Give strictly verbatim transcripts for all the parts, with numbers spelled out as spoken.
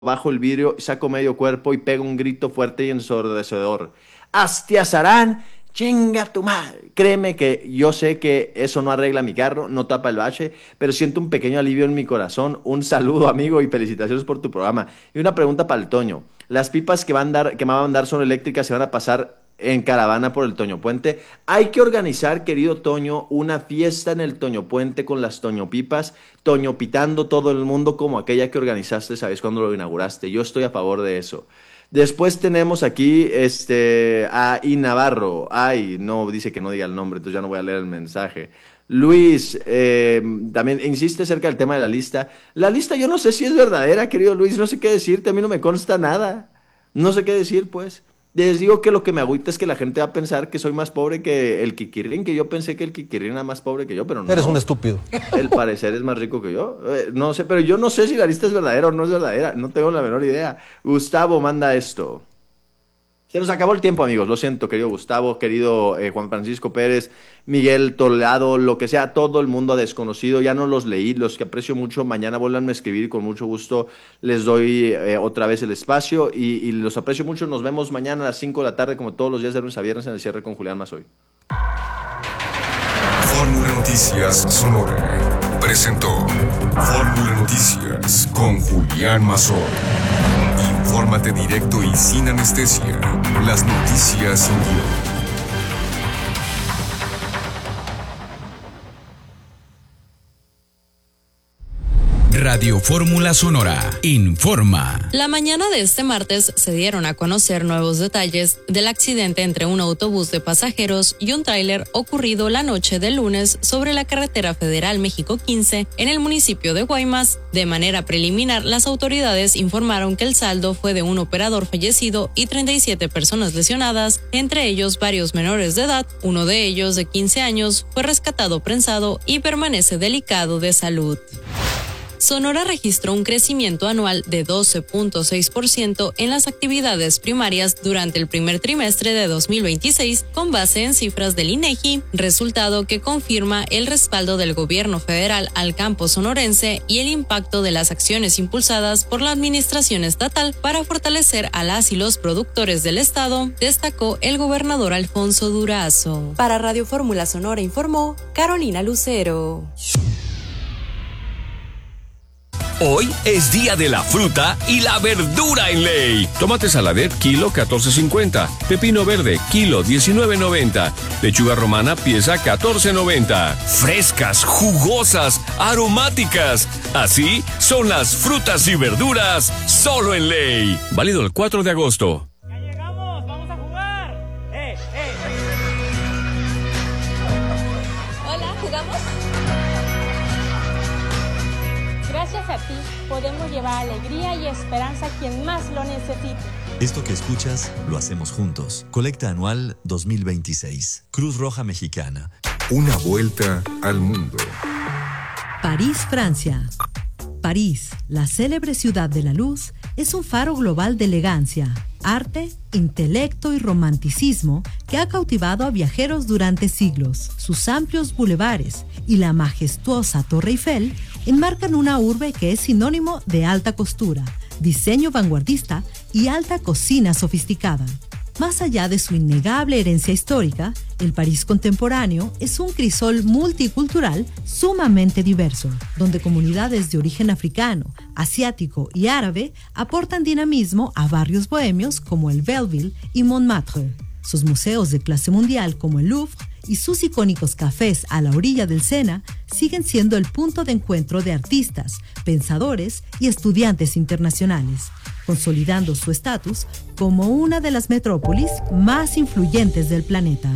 bajo el vidrio, saco medio cuerpo y pego un grito fuerte y ensordecedor. ¡Astiazarán! ¡Chinga tu madre! Créeme que yo sé que eso no arregla mi carro, no tapa el bache, pero siento un pequeño alivio en mi corazón. Un saludo, amigo, y felicitaciones por tu programa. Y una pregunta para el Toño. ¿Las pipas que van a dar, que me van a mandar son eléctricas, se van a pasar en caravana por el Toño Puente? Hay que organizar, querido Toño, una fiesta en el Toño Puente con las Toño Pipas, Toño pitando todo el mundo como aquella que organizaste, ¿sabes? Cuando lo inauguraste. Yo estoy a favor de eso. Después tenemos aquí este, a I. Navarro. Ay, no, dice que no diga el nombre, entonces ya no voy a leer el mensaje. Luis, eh, también insiste acerca del tema de la lista. La lista yo no sé si es verdadera, querido Luis, no sé qué decirte, a mí no me consta nada. No sé qué decir, pues. Les digo que lo que me agüita es que la gente va a pensar que soy más pobre que el Kikirrin, que yo pensé que el Kikirrin era más pobre que yo, pero no. Eres un estúpido. El parecer es más rico que yo. Eh, no sé, pero yo no sé si la lista es verdadera o no es verdadera. No tengo la menor idea. Gustavo manda esto. Se nos acabó el tiempo, amigos. Lo siento, querido Gustavo, querido eh, Juan Francisco Pérez, Miguel Toledo, lo que sea, todo el mundo desconocido. Ya no los leí, los que aprecio mucho. Mañana vuelvan a escribir, con mucho gusto les doy eh, otra vez el espacio. Y, y los aprecio mucho. Nos vemos mañana a las cinco de la tarde, como todos los días de lunes a viernes, en el cierre con Julián Mazoy. Fórmula Noticias Sonora presentó Fórmula Noticias con Julián Mazoy. Infórmate directo y sin anestesia. Las noticias en vivo. Radio Fórmula Sonora informa. La mañana de este martes se dieron a conocer nuevos detalles del accidente entre un autobús de pasajeros y un tráiler ocurrido la noche del lunes sobre la carretera federal México quince en el municipio de Guaymas. De manera preliminar, las autoridades informaron que el saldo fue de un operador fallecido y treinta y siete personas lesionadas, entre ellos varios menores de edad. Uno de ellos, de quince años, fue rescatado prensado y permanece delicado de salud. Sonora registró un crecimiento anual de doce punto seis por ciento en las actividades primarias durante el primer trimestre de dos mil veintiséis, con base en cifras del INEGI, resultado que confirma el respaldo del gobierno federal al campo sonorense y el impacto de las acciones impulsadas por la administración estatal para fortalecer a las y los productores del estado, destacó el gobernador Alfonso Durazo. Para Radio Fórmula Sonora informó Carolina Lucero. Hoy es día de la fruta y la verdura en Ley. Tomate saladet, kilo catorce cincuenta. Pepino verde, kilo diecinueve noventa. Lechuga romana, pieza catorce noventa. Frescas, jugosas, aromáticas. Así son las frutas y verduras solo en Ley. Válido el cuatro de agosto. ¡Ya llegamos! ¡Vamos a jugar! ¡Eh, eh! Hola, ¿jugamos? Gracias a ti podemos llevar alegría y esperanza a quien más lo necesite. Esto que escuchas lo hacemos juntos. Colecta anual dos mil veintiséis. Cruz Roja Mexicana. Una vuelta al mundo. París, Francia. París, la célebre ciudad de la luz, es un faro global de elegancia, arte, intelecto y romanticismo que ha cautivado a viajeros durante siglos. Sus amplios bulevares y la majestuosa Torre Eiffel enmarcan una urbe que es sinónimo de alta costura, diseño vanguardista y alta cocina sofisticada. Más allá de su innegable herencia histórica, el París contemporáneo es un crisol multicultural sumamente diverso, donde comunidades de origen africano, asiático y árabe aportan dinamismo a barrios bohemios como el Belleville y Montmartre. Sus museos de clase mundial como el Louvre y sus icónicos cafés a la orilla del Sena siguen siendo el punto de encuentro de artistas, pensadores y estudiantes internacionales, consolidando su estatus como una de las metrópolis más influyentes del planeta.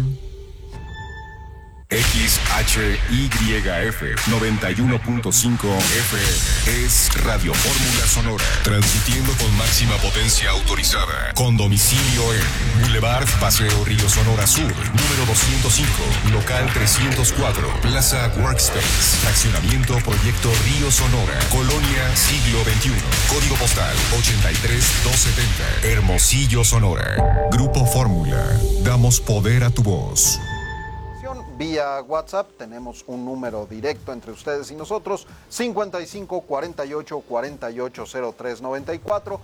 X H Y F noventa y uno punto cinco F M es Radio Fórmula Sonora, transmitiendo con máxima potencia autorizada, con domicilio en Boulevard Paseo Río Sonora Sur, número doscientos cinco, local trescientos cuatro, Plaza Workspace, fraccionamiento Proyecto Río Sonora, Colonia Siglo veintiuno, código postal ochenta y tres doscientos setenta, Hermosillo, Sonora. Grupo Fórmula, damos poder a tu voz. vía WhatsApp. Tenemos un número directo entre ustedes y nosotros, cincuenta y cinco, cuarenta y ocho, cuarenta y ocho, cero tres noventa y cuatro.